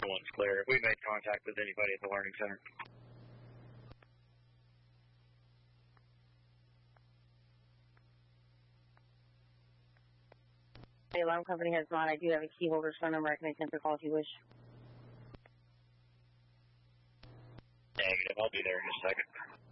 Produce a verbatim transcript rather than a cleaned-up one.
The one's clear. We made contact with anybody at the Learning Center. The alarm company has not. I do have a key holder's phone number. I can attempt to call if you wish. Negative. I'll be there in a second.